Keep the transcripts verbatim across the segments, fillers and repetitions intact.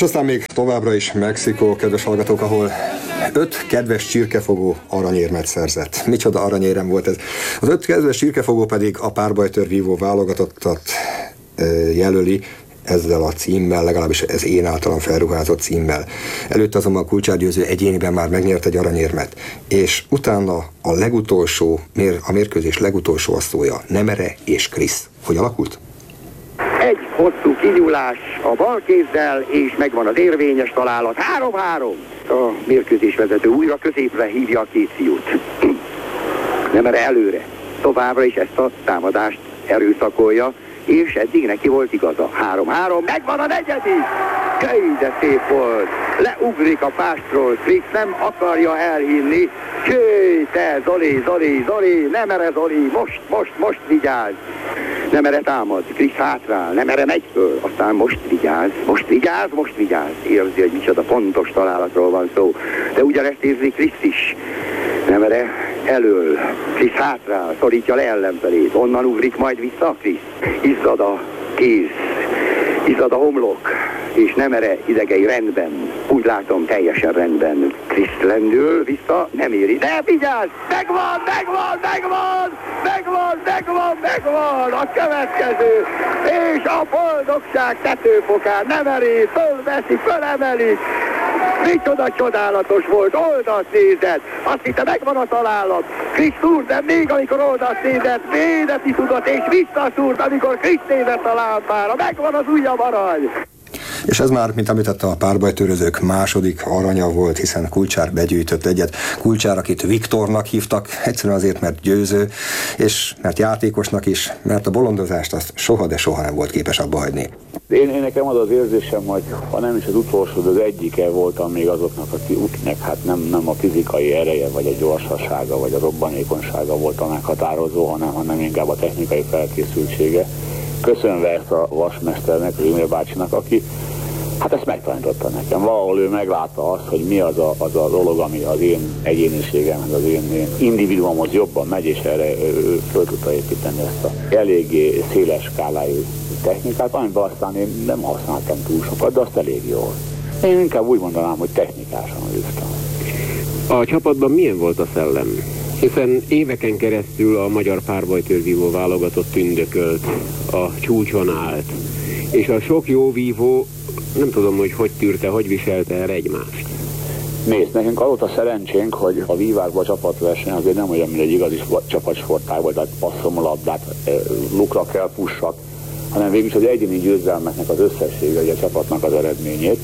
És aztán még továbbra is Mexikó, kedves hallgatók, ahol öt kedves csirkefogó aranyérmet szerzett. Micsoda aranyérem volt ez. Az öt kedves csirkefogó pedig a párbajtőr vívó válogatottat jelöli, ezzel a címmel, legalábbis ez én általam felruházott címmel. Előtte azonban Kulcsár Győző egyéniben már megnyert egy aranyérmet, és utána a legutolsó, a mérkőzés legutolsó osztója, Nemere és Krisz. Hogy alakult? Egy hosszú kinyúlás a bal kézzel, és megvan az érvényes találat. három-három. A mérkőzés vezető újra középre hívja a két fiút. Nemere előre. Továbbra is ezt a támadást erőszakolja, és eddig neki volt igaza. három-három, megvan a negyedik! Köly, de szép volt! Leugrik a pástról, Krisz nem akarja elhinni. Köly, te, Zoli, Zoli, Zoli, Nemere Zoli, most, most, most vigyázz! Nemere támad, Krisz hátrál, Nemere megy föl, aztán most vigyázz, most vigyázz, most vigyázz. Érzi, hogy micsoda pontos találatról van szó, de ugyanezt érzi Krisz is. Nemere elől, Krisz hátrál, szorítja le ellenfelét, onnan ugrik majd vissza Krisz. Izzad a kéz, izzad a homlok, és Nemere idegei rendben, úgy látom teljesen rendben. Krisz lendül, vissza, nem éri, de vigyázz, megvan, megvan, megvan, megvan, megvan, megvan, a következő, és a boldogság tetőfokán Nemere fölveszi, fölemelik. Micsoda csodálatos volt, oldalt nézett, azt hitte megvan a találat. Krisz szúrt, de még amikor oldalt nézett, védeni tudott, és visszaszúrt, amikor Krisz nézett a lámpára. Megvan az újabb arany. És ez már, mint említette, a párbajtőrözők második aranya volt, hiszen Kulcsár begyűjtött egyet. Kulcsár, akit Viktornak hívtak, egyszerűen azért, mert győző, és mert játékosnak is, mert a bolondozást azt soha, de soha nem volt képes abba hagyni. Én, én nekem az az érzésem, hogy ha nem is az utolsó, de az egyike voltam még azoknak, akiknek hát nem, nem a fizikai ereje, vagy a gyorsasága, vagy a robbanékonysága volt a meghatározó, hanem, hanem inkább a technikai felkészültsége. Köszönve ezt a vasmesternek, Rümer bácsinak, aki hát ezt megtanította nekem. Valahol ő meglátta azt, hogy mi az a, az a dolog, ami az én egyéniségemhez, az én, én individuumhoz jobban megy, és erre ő föl tudta építeni ezt a eléggé széles skálájú technikát, amiben aztán én nem használtam túl sokat, de azt elég jól. Én inkább úgy mondanám, hogy technikásan űztem. A csapatban milyen volt a szellem? Hiszen éveken keresztül a magyar párbajtőrvívó válogatott tündökölt, a csúcson állt, és a sok jó vívó nem tudom, hogy hogy tűrte, hogy viselte el egymást. Nézd, nekünk adott a szerencsénk, hogy a vívásban a csapatverseny azért nem olyan, mint egy igazi csapatsportág, vagy tehát passzom a labdát, lukra kell, pussak, hanem végülis az egyéni győzelmeknek az összessége, hogy a csapatnak az eredményét.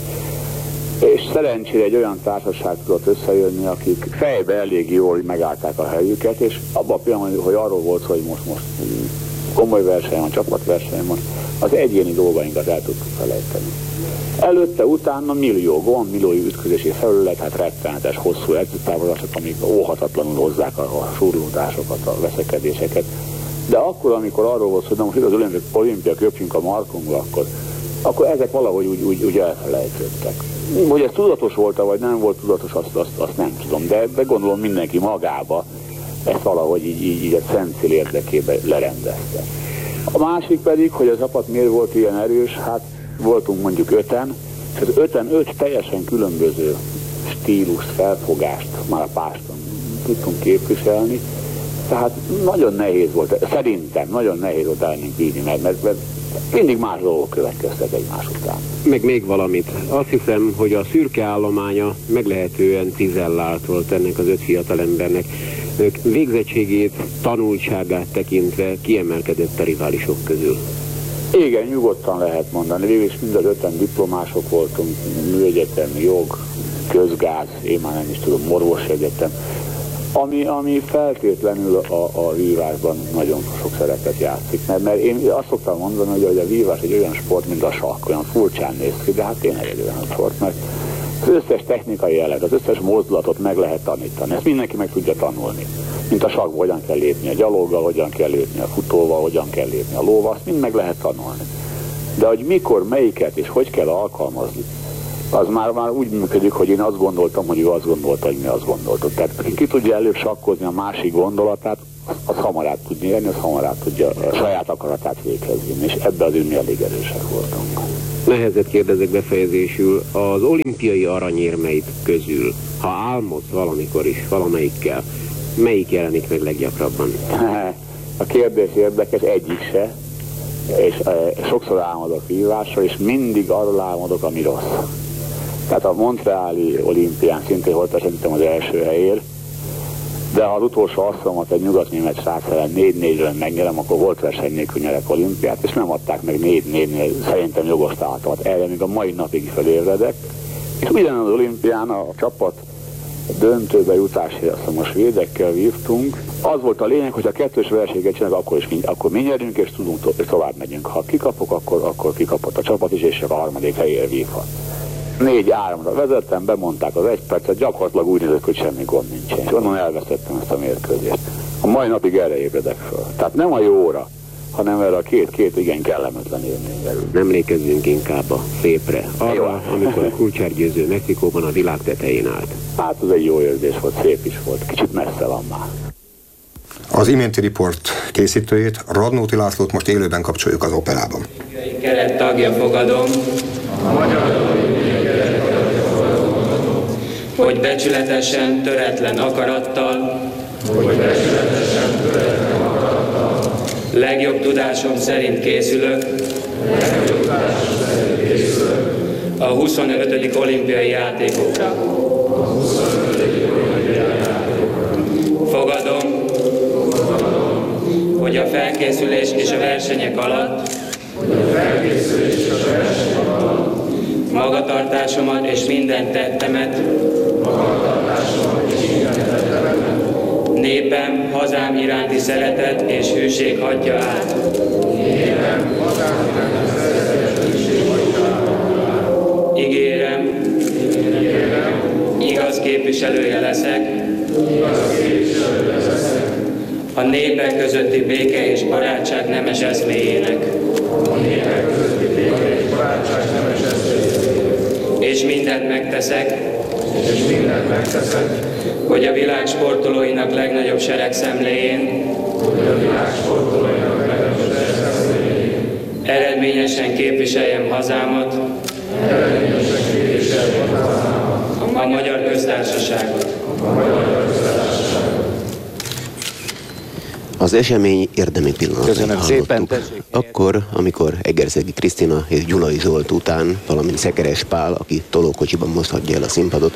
És szerencsére egy olyan társaság tudott összejönni, akik fejbe elég jól megállták a helyüket, és abban a pillanatban, hogy arról volt, hogy most, most komoly verseny van, csapatverseny van, az egyéni dolgainkat el tudtuk felejteni. Előtte, utána millió gond, millió ütközési felület, hát rettenetes, hosszú edzőtávolások, amik óhatatlanul hozzák a, a surlódásokat, a veszekedéseket. De akkor, amikor arról volt, hogy na most itt az olimpia köpjünk a markunkba, akkor, akkor ezek valahogy úgy, úgy, úgy elfelejtődtek. Hogy ez tudatos volt-e, vagy nem volt tudatos, azt, azt, azt nem tudom, de, de gondolom mindenki magába ezt valahogy így, így, így a szent cél érdekében lerendezte. A másik pedig, hogy a csapat miért volt ilyen erős, hát voltunk mondjuk öten, és az öten öt teljesen különböző stílust, felfogást már a páston tudtunk képviselni, tehát nagyon nehéz volt, szerintem nagyon nehéz volt elnénk bírni, mert, mert, mert mindig más dolgok következtek egymás után. Meg még valamit. Azt hiszem, hogy a szürke állománya meglehetően tizellált volt ennek az öt fiatalembernek. Ők végzettségét, tanultságát tekintve kiemelkedett a riválisok közül. Igen, nyugodtan lehet mondani. Végül is mind az öten diplomások voltunk, műegyetem, jog, közgáz, én már nem is tudom, orvosi egyetem. Ami, ami feltétlenül a, a vívásban nagyon sok szerepet játszik. Mert, mert én azt szoktam mondani, hogy a vívás egy olyan sport, mint a sakk, olyan furcsán néz ki, de hát tényleg egy olyan sport, mert az összes technikai jelleg, az összes mozdulatot meg lehet tanítani. Ezt mindenki meg tudja tanulni. Mint a sakkban, hogyan kell lépni a gyaloggal, hogyan kell lépni a futóval, hogyan kell lépni a lóval, azt mind meg lehet tanulni. De hogy mikor, melyiket és hogy kell alkalmazni, az már, már úgy működik, hogy én azt gondoltam, hogy ő azt gondolta, hogy mi azt gondoltuk. Tehát aki ki tudja előbb sakkozni a másik gondolatát, az hamar át tud nyerni, az hamar át tudja a saját akaratát véghez vinni, és ebben azért mi elég erősek voltunk. Nehezet kérdezek befejezésül. Az olimpiai aranyérmeid közül, ha álmodsz valamikor is, valamelyikkel, melyik jelenik meg leggyakrabban? A kérdés érdekes, egyik se. És e, sokszor álmodok vívásról, és mindig arról álmodok, ami rossz. Tehát a Montreali olimpián szintén volt szerintem az első helyér, de ha az utolsó asszomat egy nyugat-német srác ellen négy négyről megnyerem, akkor volt verseny nélkül nyerek olimpiát, és nem adták meg négy négynél szerintem jogos táltat. Erre még a mai napig felébredek. És ugyanaz az olimpián a csapat döntőbe jutásért, azt most svédekkel vívtunk. Az volt a lényeg, hogy a kettős versenyeket csinálunk, akkor, is, akkor mi nyerünk, és tudunk to- és tovább megyünk. Ha kikapok, akkor, akkor kikapott a csapat is, és a harmadik helyére vívhat. Négy áramra vezettem, bemondták az egy percet, gyakorlatilag úgy nézett, hogy semmi gond nincsen. És onnan elvesztettem ezt a mérkőzést. A mai napig erre ébredek föl. Tehát nem a jóra, hanem erre a két-két igen kellemetlen élményre. Emlékezzünk inkább a szépre. Arra, jó. amikor a Kulcsár Győző Mexikóban a világ tetején állt. Hát ez egy jó érzés volt, szép is volt. Kicsit messze van már. Az iménti riport készítőjét, Radnóti Lászlót most élőben kapcsoljuk az operában. Keret tagja fogadom, hogy becsületesen, töretlen akarattal, legjobb tudásom szerint készülök a huszonötödik olimpiai játékokra. Fogadom, hogy a felkészülés és a versenyek alatt magatartásomat és minden tettemet népem, hazám iránti szeretet és hűség hagyja át. Ígérem, igaz képviselője leszek a népek közötti béke és barátság nemes eszméjének. És mindent megteszek, hogy a világ sportolóinak legnagyobb seregszemléjén eredményesen képviseljem hazámat, a Magyar Köztársaságot. Az esemény érdemi pillanatait Köszönöm szépen, tessék. Akkor, amikor Egerszegi Krisztina és Gyulai Zsolt után, valamint Szekeres Pál, aki tolókocsiban most hagyja el a színpadot,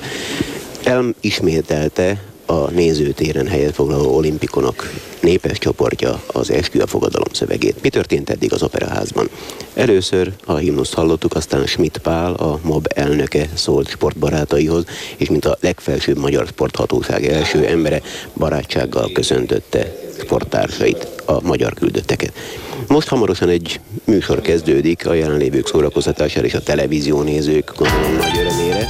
elismételte a nézőtéren helyet foglaló olimpikonok népes csoportja az Eskü a fogadalom szövegét. Mi történt eddig az Operaházban? Először a himnuszt hallottuk, aztán Schmidt Pál, a MOB elnöke szólt sportbarátaihoz, és mint a legfelsőbb magyar sporthatóság első embere barátsággal köszöntötte sporttársait, a magyar küldötteket. Most hamarosan egy műsor kezdődik a jelenlévők szórakoztatására és a televízió nézők gondolom nagy örömére,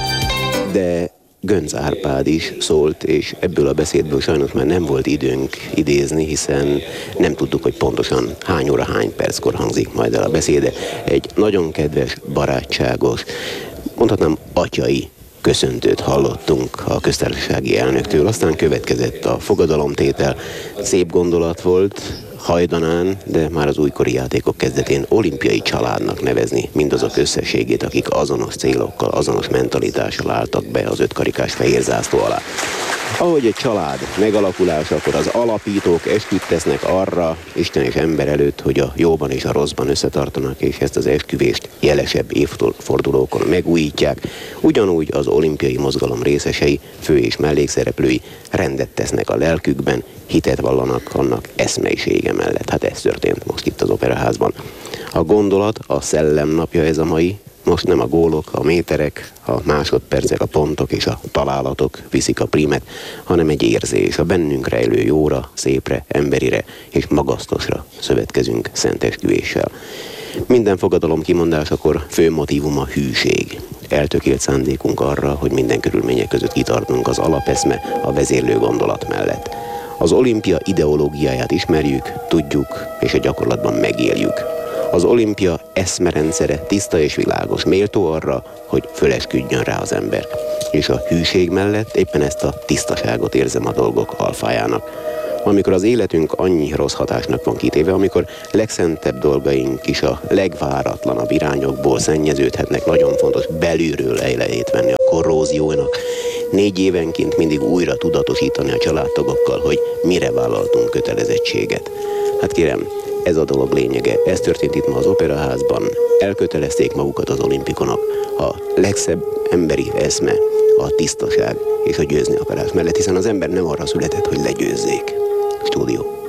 de Göncz Árpád is szólt, és ebből a beszédből sajnos már nem volt időnk idézni, hiszen nem tudtuk, hogy pontosan hány óra, hány perckor hangzik majd el a beszéde. Egy nagyon kedves, barátságos, mondhatnám atyai köszöntőt hallottunk a köztársasági elnöktől, aztán következett a fogadalomtétel. Szép gondolat volt, hajdanán, de már az újkori játékok kezdetén olimpiai családnak nevezni mindazok összességét, akik azonos célokkal, azonos mentalitással álltak be az ötkarikás fehér zászló alá. Ahogy egy család megalakulásakor az alapítók esküt tesznek arra, Isten és ember előtt, hogy a jóban és a rosszban összetartanak, és ezt az esküvést jelesebb évfordulókon megújítják, ugyanúgy az olimpiai mozgalom részesei, fő- és mellékszereplői rendet tesznek a lelkükben, hitet vallanak annak eszmeisége mellett. Hát ez történt most itt az Operaházban. A gondolat, a szellem napja ez a mai. Most nem a gólok, a méterek, a másodpercek, a pontok és a találatok viszik a primet, hanem egy érzés, a bennünk rejlő jóra, szépre, emberire és magasztosra szövetkezünk szent esküvéssel. Minden fogadalom kimondásakor fő motívum a hűség. Eltökélt szándékunk arra, hogy minden körülmények között kitartunk az alapeszme, a vezérlő gondolat mellett. Az olimpia ideológiáját ismerjük, tudjuk és a gyakorlatban megéljük. Az olimpia eszmerendszere tiszta és világos, méltó arra, hogy fölesküdjön rá az ember. És a hűség mellett éppen ezt a tisztaságot érzem a dolgok alfájának. amikor az életünk annyi rossz hatásnak van kitéve, amikor legszentebb dolgaink is a legváratlanabb irányokból szennyeződhetnek, nagyon fontos belülről elejét venni a korróziónak, négy évenként mindig újra tudatosítani a családtagokkal, hogy mire vállaltunk kötelezettséget. Hát kérem, ez a dolog lényege. Ez történt itt ma az Operaházban. Elkötelezték magukat az olimpikonok. A legszebb emberi eszme a tisztaság és a győzni akarás mellett, hiszen az ember nem arra született, hogy legyőzzék. Stúdió.